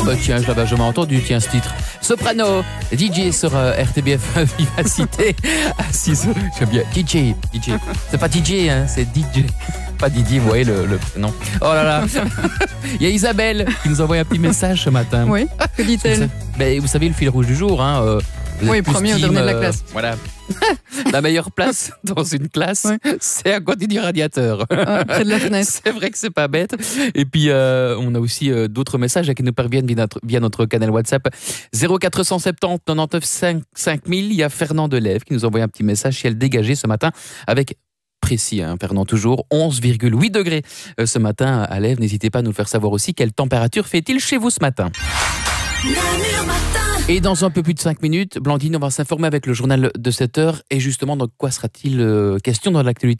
bah tiens, je l'avais jamais entendu, tiens, ce titre. Soprano, DJ sur RTBF Vivacité. Ah, si, j'aime bien. DJ. C'est pas DJ, hein, c'est DJ. Pas Didier, vous voyez le prénom. Oh là là. Il y a Isabelle qui nous envoie un petit message ce matin. Oui, que dit-elle? Ben, vous savez, le fil rouge du jour, hein. Oui, premier au dernier de la classe. Voilà. La meilleure place dans une classe, c'est à côté du radiateur. Près de la fenêtre. C'est vrai que c'est pas bête. Et puis, on a aussi d'autres messages qui nous parviennent via notre canal WhatsApp 0470 99 5000. Il y a Fernand Delève qui nous envoie un petit message ciel dégagé ce matin avec précis, hein, Fernand, toujours 11,8 degrés ce matin à Lève. N'hésitez pas à nous faire savoir aussi quelle température fait-il chez vous ce matin. Et dans un peu plus de 5 minutes, Blandine, on va s'informer avec le journal de 7h. Et justement, de quoi sera-t-il question dans l'actualité